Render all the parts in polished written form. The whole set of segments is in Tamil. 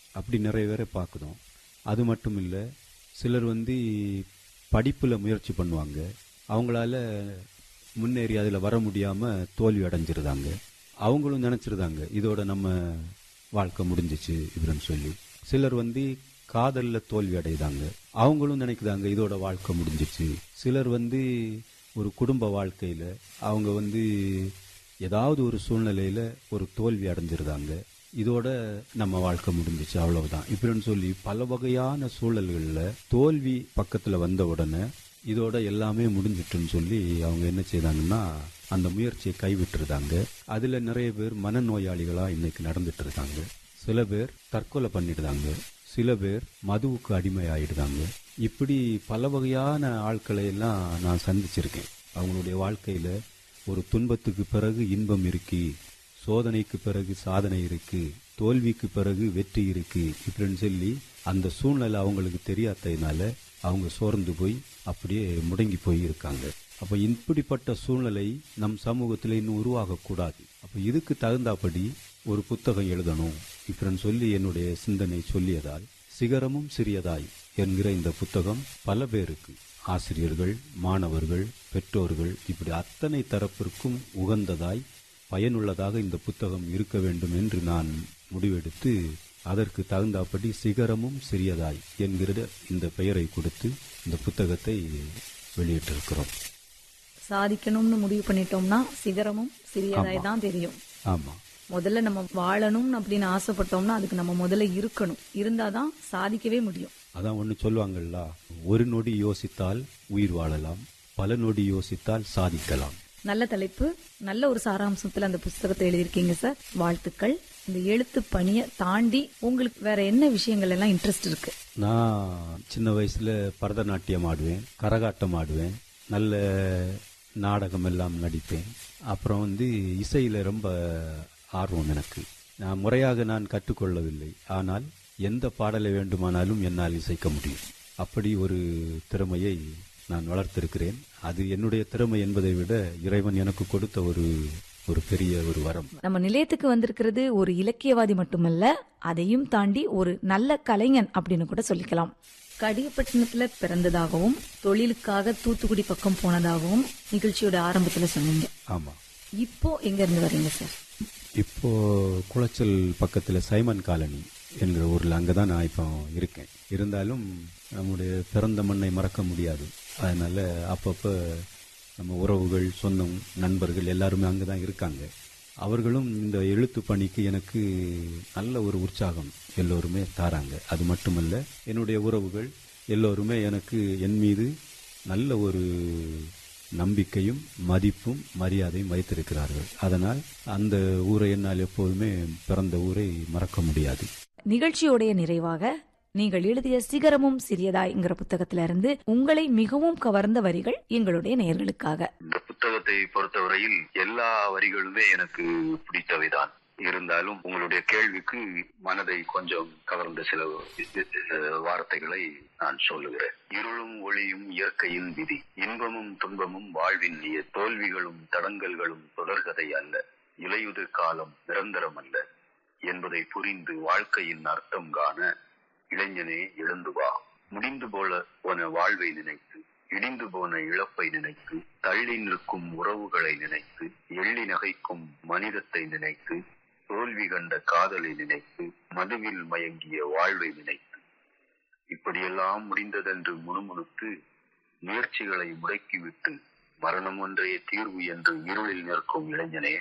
அப்படி நிறைய பேரை பார்க்குறோம். அது மட்டும் இல்லை, சிலர் படிப்பில் முயற்சி பண்ணுவாங்க, அவங்களால முன்னேறி அதில் வர முடியாமல் தோல்வி அடைஞ்சிருந்தாங்க. அவங்களும் நினச்சிருந்தாங்க இதோட நம்ம வாழ்க்கை முடிஞ்சிச்சு இப்படின்னு சொல்லி. சிலர் காதலில் தோல்வி அடைதாங்க, அவங்களும் நினைக்கிறாங்க இதோட வாழ்க்கை முடிஞ்சிச்சு. சிலர் ஒரு குடும்ப வாழ்க்கையில் அவங்க ஏதாவது ஒரு சூழ்நிலையில் ஒரு தோல்வி அடைஞ்சிருந்தாங்க, இதோட நம்ம வாழ்க்கை முடிஞ்சிச்சு அவ்வளவுதான் இப்படின்னு சொல்லி பல வகையான சூழல்களில் தோல்வி பக்கத்தில் வந்த உடனே இதோட எல்லாமே முடிஞ்சிட்டுன்னு சொல்லி அவங்க என்ன செய்தாங்கன்னா அந்த முயற்சியை கைவிட்டுருந்தாங்க. அதில் நிறைய பேர் மனநோயாளிகளாக இன்னைக்கு நடந்துட்டு இருக்காங்க. சில பேர் தற்கொலை பண்ணிடுதாங்க, சில பேர் மதுவுக்கு அடிமை ஆயிடுதாங்க. இப்படி பல வகையான ஆட்களை எல்லாம் நான் சந்திச்சிருக்கேன். அவங்களுடைய வாழ்க்கையில் ஒரு துன்பத்துக்கு பிறகு இன்பம் இருக்கு, சோதனைக்கு பிறகு சாதனை இருக்கு, தோல்விக்கு பிறகு வெற்றி இருக்கு இப்படின்னு சொல்லி அந்த சூழ்நிலை அவங்களுக்கு தெரியாததுனால அவங்க சோர்ந்து போய் அப்படியே முடங்கி போய் இருக்காங்க. அப்போ இப்படிப்பட்ட சூழ்நிலை நம் சமூகத்தில் இன்னும் உருவாகக்கூடாது. அப்போ இதுக்கு தகுந்தபடி ஒரு புத்தகம் எழுதணும் இப்படின்னு சொல்லி என்னுடைய சிந்தனை சொல்லியதால் சிகரமும் சிறியதாய் என்கிற இந்த புத்தகம் பல பேருக்கு, ஆசிரியர்கள், மாணவர்கள், பெற்றோர்கள், இப்படி அத்தனை தரப்பிற்கும் உகந்ததாய் பயனுள்ளதாக இந்த புத்தகம் இருக்க வேண்டும் என்று நான் முடிவெடுத்து அதற்கு தகுந்தபடி சிகரமும் சிறியதாய் என்கிற இந்த பெயரை கொடுத்து இந்த புத்தகத்தை வெளியிட்டிருக்கிறோம். சாதிக்கணும்னு முடிவு பண்ணிட்டோம்னா சிகரமும் சிறியதாய் தான் தெரியும். ஆமா, முதல்ல நம்ம வாழணும் அப்படின்னு ஆசைப்பட்டோம்னா அதுக்கு நம்ம முதல்ல இருக்கணும், இருந்தாதான் சாதிக்கவே முடியும். அதான் ஒண்ணு சொல்லுவாங்கல்ல, ஒரு நொடி யோசித்தால் உயிர் வாழலாம், பல நொடி யோசித்தால் சாதிக்கலாம். நல்ல தலைப்பு, நல்ல ஒரு சாராம்சத்துல அந்த புத்தகத்தை எழுதியிருக்கீங்க சார், வாழ்த்துக்கள். இந்த எழுத்து பணியை தாண்டி உங்களுக்கு வேற என்ன விஷயங்கள் எல்லாம் இன்ட்ரெஸ்ட் இருக்கு? நான் சின்ன வயசுல பரதநாட்டியம் ஆடுவேன், கரகாட்டம் ஆடுவேன், நல்ல நாடகம் எல்லாம் நடிப்பேன். அப்புறம் இசையில ரொம்ப ஆர்வம் எனக்கு. நான் முறையாக நான் கற்றுக்கொள்ளவில்லை, ஆனால் எந்த பாடலை வேண்டுமானாலும் என்னால் இசைக்க முடியும். அப்படி ஒரு திறமையை நான் வளர்த்திருக்கிறேன். அது என்னுடைய திறமை என்பதை விட இறைவன் எனக்கு கொடுத்த ஒரு பெரிய ஒரு வரம். நம்ம நிலையத்துக்கு வந்திருக்கிறது ஒரு இலக்கியவாதி மட்டுமல்ல, அதையும் தாண்டி ஒரு நல்ல கலைஞன் அப்படின்னு கூட சொல்லிக்கலாம். கடிகப்பட்டினத்துல பிறந்ததாகவும் தொழிலுக்காக தூத்துக்குடி பக்கம் போனதாகவும் நிகழ்ச்சியோட ஆரம்பத்துல சொன்னீங்க. ஆமா. இப்போ எங்க இருந்து வரீங்க சார்? இப்போ குளச்சல் பக்கத்துல சைமன் காலனி என்கிற ஊர்ல அங்கதான் நான் இப்போ இருக்கேன். இருந்தாலும் நம்முடைய பிறந்த மண்ணை மறக்க முடியாது. அதனால அப்பப்ப நம்ம உறவுகள், சொந்தம், நண்பர்கள் எல்லாருமே அங்கதான் இருக்காங்க. அவர்களும் இந்த எழுத்து பணிக்கு எனக்கு நல்ல ஒரு உற்சாகம் எல்லோருமே தாராங்க. அது மட்டுமல்ல, என்னுடைய உறவுகள் எல்லோருமே எனக்கு என் மீது நல்ல ஒரு நம்பிக்கையும் மதிப்பும் மரியாதையும் வைத்திருக்கிறார்கள். அதனால் அந்த ஊரை என்னால் எப்போதுமே பிறந்த ஊரை மறக்க முடியாது. நிகழ்ச்சியோடைய நிறைவாக நீங்கள் எழுதிய சிகரமும் சிறியதாய்ங்கிற புத்தகத்திலிருந்து உங்களை மிகவும் கவர்ந்த வரிகள் எங்களுடைய நேயர்களுக்காக. இந்த புத்தகத்தை பொறுத்தவரையில் எல்லா வரிகளுமே எனக்கு பிடித்தவைதான். இருந்தாலும் உங்களுடைய கேள்விக்கு மனதை கொஞ்சம் கவர்ந்த சில வார்த்தைகளை நான் சொல்லுகிறேன். இருளும் ஒளியும் இயற்கையின் விதி, இன்பமும் துன்பமும் வாழ்வின் தோல்விகளும் தடங்கல்களும் தொடர்கதை அல்ல, இலையுதிர் காலம் நிரந்தரம் அல்ல என்பதை புரிந்து வாழ்க்கையின் அர்த்தம் காண இளைஞனே எழுந்து வா. முடிந்து போன வாழ்வை நினைத்து, இடிந்து போன இழப்பை நினைத்து, தள்ளி நிற்கும் உறவுகளை நினைத்து, எள்ளி நகைக்கும் மனிதத்தை நினைத்து, தோல்வி கண்ட காதலை நினைத்து, மதுவில் மயங்கிய வாழ்வை நினைத்து, இப்படியெல்லாம் முடிந்ததென்று முணுமுணுத்து முயற்சிகளை முடக்கிவிட்டு மரணம் ஒன்றே தீர்வு என்று இருளில் நிற்கும் இளைஞனே,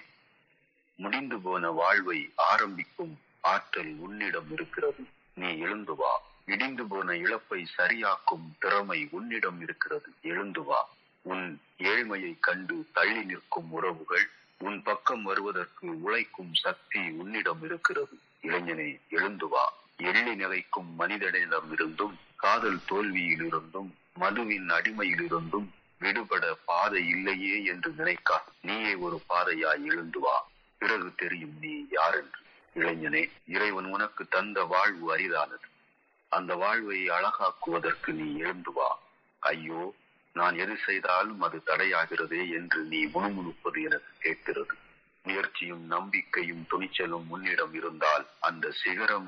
முடிந்து போன வாழ்வை ஆரம்பிக்கும் ஆற்றல் உன்னிடம் இருக்கிறது, நீ எழுந்து வா. இடிந்து போன இழப்பை சரியாக்கும் திறமை உன்னிடம் இருக்கிறது, எழுந்து வா. உன் ஏழ்மையை கண்டு தள்ளி நிற்கும் உறவுகள் உன் பக்கம் வருவதற்கு உழைக்கும் சக்தி உன்னிடம் இருக்கிறது, இளைஞனே எழுந்து வா. எள்ளி நிலைக்கும் மனிதனிடம் இருந்தும், காதல் தோல்வியில் இருந்தும், மதுவின் அடிமையில் இருந்தும் விடுபட பாதை இல்லையே என்று நினைக்கா. நீயே ஒரு பாதையாய் எழுந்து வா, பிறகு தெரியும் நீ யார் என்று. இளைஞனே, இறைவன் உனக்கு தந்த வாழ்வு அரிதானது. அந்த வாழ்வை அழகாக்குவதற்கு நீ எழுந்து வா. ஐயோ, நான் எது செய்தாலும் அது தடையாகிறதே என்று நீ முணுமுணுப்பது எனக்கு கேட்கிறது. முயற்சியும் நம்பிக்கையும் துணிச்சலும் உன்னிடம் இருந்தால் அந்த சிகரம்